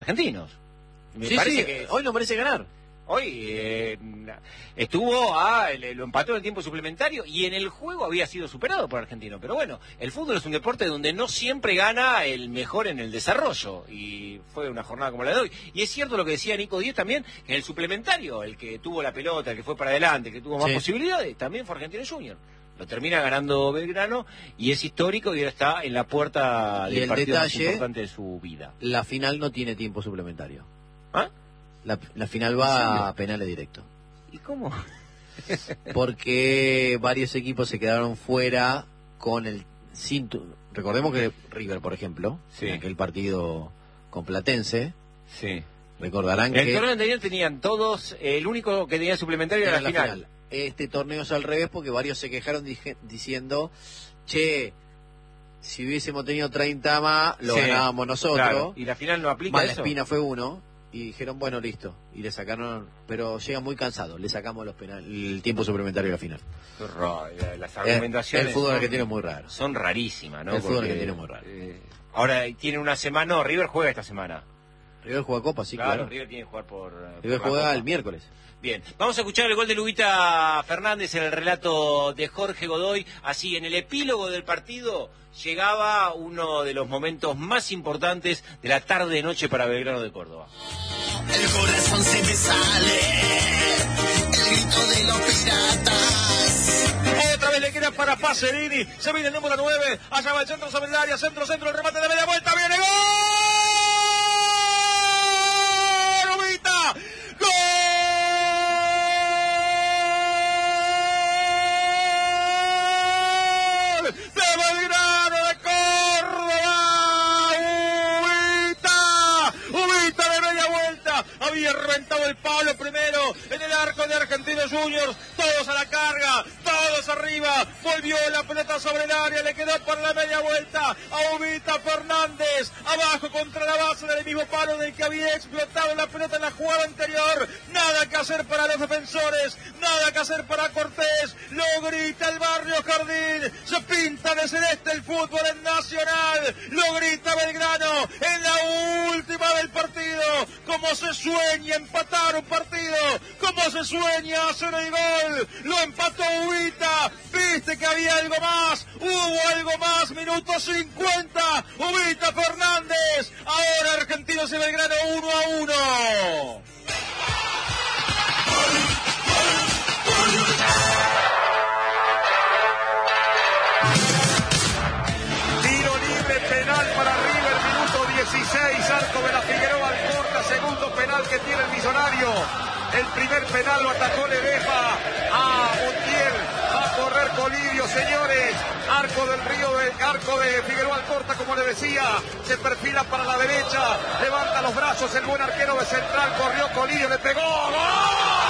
argentinos. Me Sí, parece sí, que hoy no merece ganar. hoy lo empató en el tiempo suplementario y en el juego había sido superado por Argentino. Pero bueno, el fútbol es un deporte donde no siempre gana el mejor en el desarrollo y fue una jornada como la de hoy. Y es cierto lo que decía Nico Díez también, que en el suplementario, el que tuvo la pelota, el que fue para adelante, el que tuvo más posibilidades, también fue Argentino Junior. Lo termina ganando Belgrano y es histórico y ahora está en la puerta del partido más importante de su vida. La final no tiene tiempo suplementario. ¿Ah? La final va a penales directos. ¿Y cómo? Porque varios equipos se quedaron fuera con el cinturón. Recordemos que River, por ejemplo, en aquel partido con Platense, recordarán que... En el torneo anterior tenían todos, el único que tenía suplementario era la final. Este torneo es al revés porque varios se quejaron diciendo, che, si hubiésemos tenido 30 más, lo ganábamos nosotros. Claro. Y la final no aplica eso. Espina fue uno. Y dijeron, bueno, listo. Y le sacaron, pero llega muy cansado. Le sacamos el tiempo suplementario a la final. Las argumentaciones. El fútbol argentino es muy raro. Son rarísimas, ¿no? El fútbol argentino es muy raro. Ahora tiene una semana, no, River juega esta semana. River juega Copa, sí, claro. River tiene que jugar por. River juega el miércoles. Bien, vamos a escuchar el gol de Lubita Fernández en el relato de Jorge Godoy. Así, en el epílogo del partido llegaba uno de los momentos más importantes de la tarde-noche para Belgrano de Córdoba. El corazón se me sale, el grito de los piratas. Otra vez le queda para Pacerini, se viene el número 9, allá va el centro sobre el área, centro, el remate de media vuelta, viene gol. ¡Lubita! ¡Gol! Había reventado el palo primero en el arco de Argentinos Juniors, todos a la carga, todos arriba, volvió la pelota sobre el área, le quedó por la media vuelta a Lubita Fernández, abajo contra la base del mismo palo del que había explotado la pelota en la jugada anterior. Nada que hacer para los defensores, nada que hacer para Cortés, lo grita el Barrio Jardín, se pinta de celeste el fútbol en Nacional, lo grita Belgrano en la última del partido, como se sueña empatar un partido, como se sueña hacer el gol, lo empató Lubita, viste que había algo más, hubo algo más, minuto 50, Lubita Fernández, ahora Argentinos y Belgrano 1-1. Tiro libre, penal para River, minuto 16, arco de la Figueroa Alcorta, segundo penal que tiene el Millonario. El primer penal lo atajó Ledesma a Montiel, va a correr Colidio, señores. Arco del Río, arco de Figueroa Alcorta, como le decía, se perfila para la derecha, levanta los brazos el buen arquero de Central, corrió Colidio, le pegó, ¡gol!